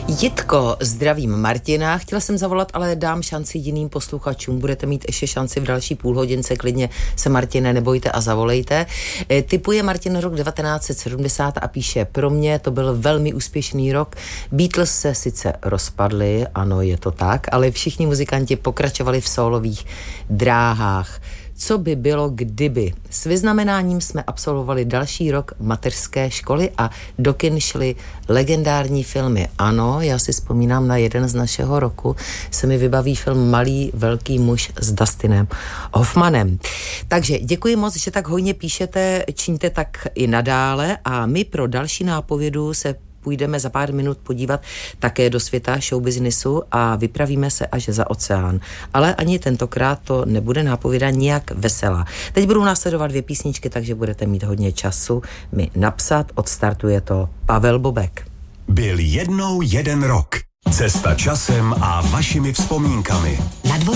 Jitko, zdravím Martina. Chtěla jsem zavolat, ale dám šanci jiným posluchačům. Budete mít ještě šanci v další půlhodince. Klidně se, Martine, nebojte a zavolejte. Tipuje Martin rok 1970 a píše: pro mě to byl velmi úspěšný rok. Beatles se sice rozpadli, ano, je to tak, ale všichni muzikanti pokračovali v sólových dráhách. Co by bylo, kdyby? S vyznamenáním jsme absolvovali další rok mateřské školy a do kin šly legendární filmy. Ano, já si vzpomínám na jeden z našeho roku, se mi vybaví film Malý velký muž s Dustinem Hoffmanem. Takže děkuji moc, že tak hojně píšete, čiňte tak i nadále a my pro další nápovědu se půjdeme za pár minut podívat také do světa showbiznisu a vypravíme se až za oceán. Ale ani tentokrát to nebude nápověda nijak veselá. Teď budou následovat 2 písničky, takže budete mít hodně času mi napsat. Odstartuje to Pavel Bobek. Byl jednou jeden rok. Cesta časem a vašimi vzpomínkami. Na